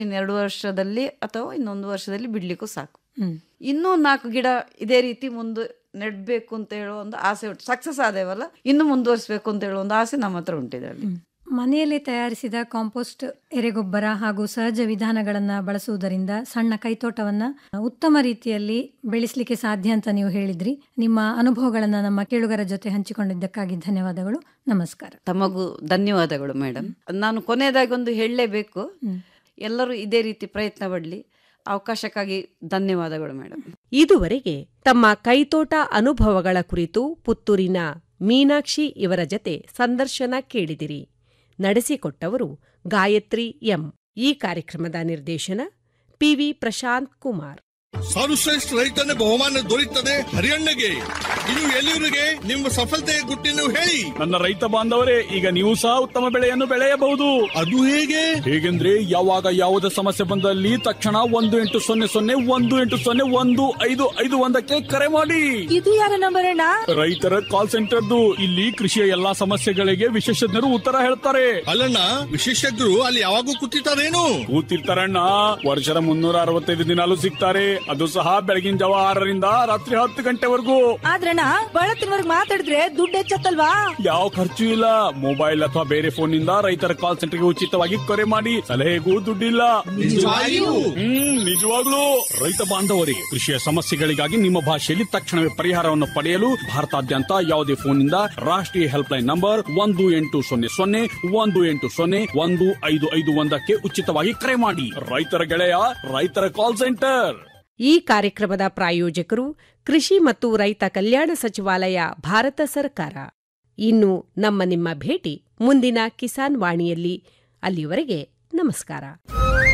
ಇನ್ನು 2 ವರ್ಷದಲ್ಲಿ ಅಥವಾ ಇನ್ನೊಂದು ವರ್ಷದಲ್ಲಿ ಬಿಡ್ಲಿಕ್ಕೂ ಸಾಕು. ಇನ್ನೂ 4 ಗಿಡ ಇದೇ ರೀತಿ ಮುಂದೆ ನೆಡ್ಬೇಕು ಅಂತ ಹೇಳೋ ಒಂದು ಆಸೆ ಉಂಟು. ಸಕ್ಸಸ್ ಆದೇವಲ್ಲ, ಇನ್ನು ಮುಂದುವರಿಸಬೇಕು ಅಂತ ಹೇಳೋ ಒಂದು ಆಸೆ ನಮ್ಮ ಹತ್ರ ಉಂಟಿದೆ. ಮನೆಯಲ್ಲೇ ತಯಾರಿಸಿದ ಕಾಂಪೋಸ್ಟ್ ಎರೆಗೊಬ್ಬರ ಹಾಗೂ ಸಹಜ ವಿಧಾನಗಳನ್ನು ಬಳಸುವುದರಿಂದ ಸಣ್ಣ ಕೈತೋಟವನ್ನು ಉತ್ತಮ ರೀತಿಯಲ್ಲಿ ಬೆಳೆಸಲಿಕ್ಕೆ ಸಾಧ್ಯ ಅಂತ ನೀವು ಹೇಳಿದ್ರಿ. ನಿಮ್ಮ ಅನುಭವಗಳನ್ನು ನಮ್ಮ ಕೇಳುಗರ ಜೊತೆ ಹಂಚಿಕೊಂಡಿದ್ದಕ್ಕಾಗಿ ಧನ್ಯವಾದಗಳು. ನಮಸ್ಕಾರ. ತಮಗೂ ಧನ್ಯವಾದಗಳು ಮೇಡಮ್. ನಾನು ಕೊನೆಯದಾಗಿ ಒಂದು ಹೇಳಲೇಬೇಕು, ಎಲ್ಲರೂ ಇದೇ ರೀತಿ ಪ್ರಯತ್ನ ಪಡಲಿ. ಅವಕಾಶಕ್ಕಾಗಿ ಧನ್ಯವಾದಗಳು ಮೇಡಮ್. ಇದುವರೆಗೆ ತಮ್ಮ ಕೈತೋಟ ಅನುಭವಗಳ ಕುರಿತು ಪುತ್ತೂರಿನ ಮೀನಾಕ್ಷಿ ಇವರ ಜತೆ ಸಂದರ್ಶನ ಕೇಳಿದಿರಿ. ನಡೆಸಿಕೊಟ್ಟವರು ಗಾಯತ್ರಿ ಎಂ. ಈ ಕಾರ್ಯಕ್ರಮದ ನಿರ್ದೇಶನ ಪಿವಿ ಪ್ರಶಾಂತ್ ಕುಮಾರ್. ಸರ್ವಶ್ರೇಷ್ಠ ರೈತನ ಬಹುಮಾನ ದೊರೆಯುತ್ತದೆ ಹರಿಯಣ್ಣಗೆ. ಇದು ಎಲ್ಲಿವರಿಗೆ ನಿಮ್ಮ ಸಫಲತೆಯ ಗುಟ್ಟಿನ ಹೇಳಿ. ನನ್ನ ರೈತ ಬಾಂಧವರೇ, ಈಗ ನೀವು ಸಹ ಉತ್ತಮ ಬೆಳೆಯನ್ನು ಬೆಳೆಯಬಹುದು. ಅದು ಹೇಗೆ? ಹೇಗೆಂದ್ರೆ ಯಾವಾಗ ಯಾವುದೇ ಸಮಸ್ಯೆ ಬಂದಲ್ಲಿ ತಕ್ಷಣ 1-800-1801-555 ಕರೆ ಮಾಡಿ. ಇದು ಯಾರ ನಂಬರ್ ಅಣ್ಣ? ರೈತರ ಕಾಲ್ ಸೆಂಟರ್ದು. ಇಲ್ಲಿ ಕೃಷಿಯ ಎಲ್ಲಾ ಸಮಸ್ಯೆಗಳಿಗೆ ವಿಶೇಷಜ್ಞರು ಉತ್ತರ ಹೇಳ್ತಾರೆ. ಅಲ್ಲಣ್ಣ, ವಿಶೇಷಜ್ಞರು ಅಲ್ಲಿ ಯಾವಾಗೂ ಕೂತಿರ್ತಾರೇನು? ಕೂತಿರ್ತಾರಣ್ಣ. ವರ್ಷದ 365 ದಿನಾಲೂ ಸಿಗ್ತಾರೆ. ಅದು ಸಹ ಬೆಳಗಿನ ಜಾವ 6ರಿಂದ ರಾತ್ರಿ 10 ಗಂಟೆವರೆಗೂ. ಆದ್ರಣ್ಣ, ಬಳತ್ತಿನವರೆಗೆ ಮಾತಾಡಿದ್ರೆ ದುಡ್ಡು ಹೆಚ್ಚತ್ತಲ್ವಾ? ಯಾವ ಖರ್ಚು ಇಲ್ಲ. ಮೊಬೈಲ್ ಅಥವಾ ಬೇರೆ ಫೋನ್ ನಿಂದ ರೈತರ ಕಾಲ್ ಸೆಂಟರ್ಗೆ ಉಚಿತವಾಗಿ ಕರೆ ಮಾಡಿ. ಸಲಹೆಗೂ ದುಡ್ಡಿಲ್ಲ. ನಿಜವಾಗ್ಲೂ. ರೈತ ಬಾಂಧವರೇ, ಕೃಷಿಯ ಸಮಸ್ಯೆಗಳಿಗಾಗಿ ನಿಮ್ಮ ಭಾಷೆಯಲ್ಲಿ ತಕ್ಷಣವೇ ಪರಿಹಾರವನ್ನು ಪಡೆಯಲು ಭಾರತಾದ್ಯಂತ ಯಾವುದೇ ಫೋನ್ ನಿಂದ ರಾಷ್ಟ್ರೀಯ ಹೆಲ್ಪ್ ಲೈನ್ ನಂಬರ್ 1-800-1800-1551 ಉಚಿತವಾಗಿ ಕರೆ ಮಾಡಿ. ರೈತರ ಗೆಳೆಯ, ರೈತರ ಕಾಲ್ ಸೆಂಟರ್. ಈ ಕಾರ್ಯಕ್ರಮದ ಪ್ರಾಯೋಜಕರು ಕೃಷಿ ಮತ್ತು ರೈತ ಕಲ್ಯಾಣ ಸಚಿವಾಲಯ, ಭಾರತ ಸರ್ಕಾರ. ಇನ್ನು ನಿಮ್ಮ ಭೇಟಿ ಮುಂದಿನ ಕಿಸಾನ್ ವಾಣಿಯಲ್ಲಿ. ಅಲ್ಲಿಯವರೆಗೆ ನಮಸ್ಕಾರ.